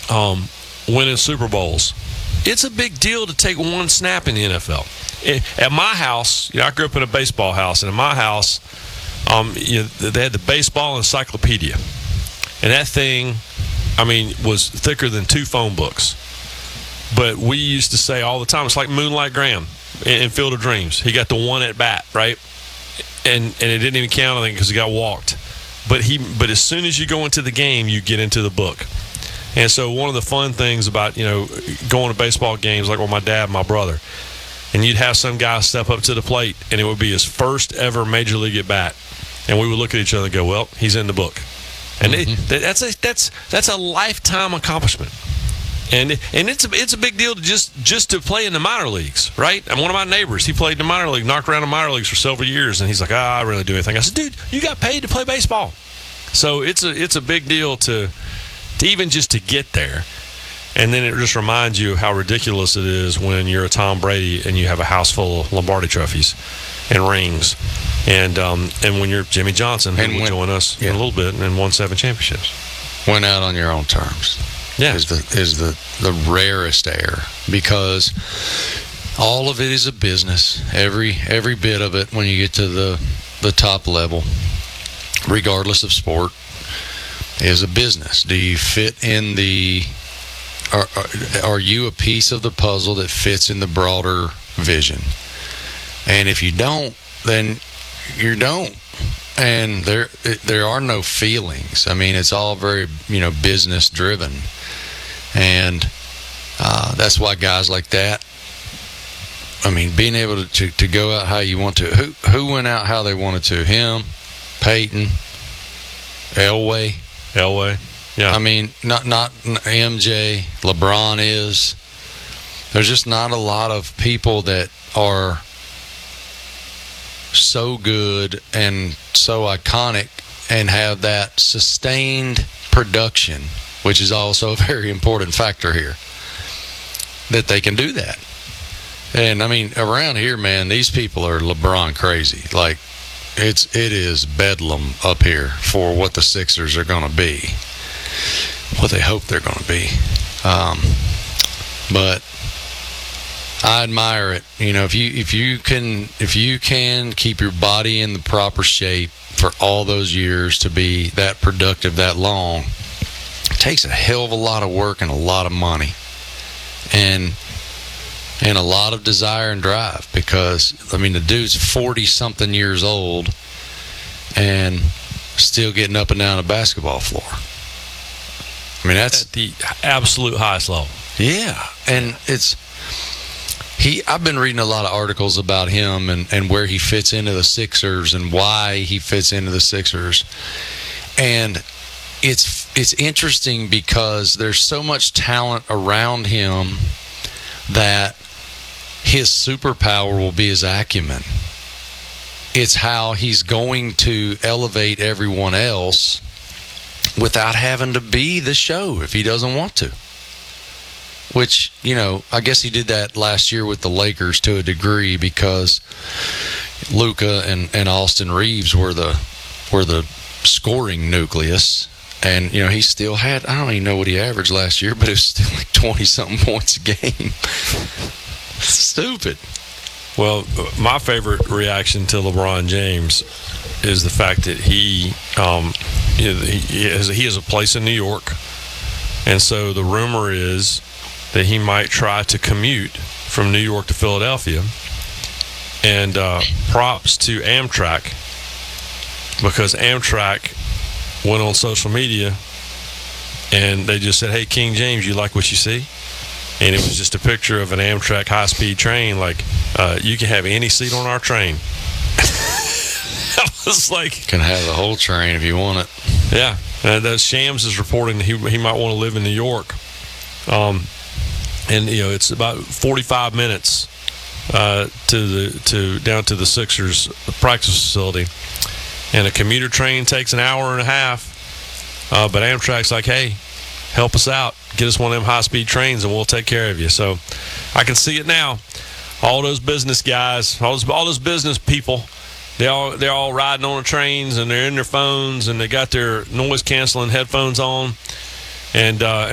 winning Super Bowls. It's a big deal to take one snap in the NFL. At my house, I grew up in a baseball house, and in my house, they had the baseball encyclopedia, and that thing, was thicker than 2 phone books. But we used to say all the time, it's like Moonlight Graham in Field of Dreams. He got the one at bat, right? And it didn't even count, I think, because he got walked. But as soon as you go into the game, you get into the book. And so one of the fun things about, going to baseball games, like with my dad and my brother, and you'd have some guy step up to the plate, and it would be his first ever major league at bat. And we would look at each other and go, well, he's in the book. And that's a lifetime accomplishment. And it's a big deal to just to play in the minor leagues, right? And one of my neighbors, he played in the minor league, knocked around the minor leagues for several years, and he's like, I really do anything. I said, dude, you got paid to play baseball. So it's a big deal to even just to get there. And then it just reminds you how ridiculous it is when you're a Tom Brady and you have a house full of Lombardi trophies and rings. And when you're Jimmy Johnson, who will join us in a little bit, and won 7 championships. Went out on your own terms. Yeah. Is the rarest air, because all of it is a business. Every bit of it, when you get to the top level, regardless of sport, is a business. Do you fit in are you a piece of the puzzle that fits in the broader vision? And if you don't, then you don't. And there are no feelings. It's all very, business driven. And that's why guys like that, being able to go out how you want to. Who went out how they wanted to? Him, Peyton, Elway. Yeah. Not MJ. LeBron is. There's just not a lot of people that are so good and so iconic and have that sustained production, which is also a very important factor here, that they can do that. And around here, man, these people are LeBron crazy. Like, it is bedlam up here for what the Sixers are going to be, what they hope they're going to be. But I admire it. If you can keep your body in the proper shape for all those years to be that productive that long, it takes a hell of a lot of work and a lot of money, and a lot of desire and drive. Because the dude's 40-something years old and still getting up and down a basketball floor. That's at the absolute highest level. Yeah, and I've been reading a lot of articles about him and where he fits into the Sixers and why he fits into the Sixers. And it's interesting because there's so much talent around him that his superpower will be his acumen. It's how he's going to elevate everyone else without having to be the show if he doesn't want to. Which, I guess he did that last year with the Lakers to a degree, because Luka and Austin Reeves were the scoring nucleus. And, he still had, I don't even know what he averaged last year, but it was still like 20-something points a game. Stupid. Well, my favorite reaction to LeBron James is the fact that he has a place in New York. And so the rumor is that he might try to commute from New York to Philadelphia. And props to Amtrak, because Amtrak went on social media and they just said, hey, King James, you like what you see? And it was just a picture of an Amtrak high-speed train, like, you can have any seat on our train. I was like... Can have the whole train if you want it. Yeah. Shams is reporting that he might want to live in New York. And it's about 45 minutes down to the Sixers practice facility, and a commuter train takes an hour and a half. But Amtrak's like, hey, help us out, get us one of them high-speed trains, and we'll take care of you. So I can see it now. All those business guys, all those business people, they're all riding on the trains, and they're in their phones, and they got their noise-canceling headphones on, and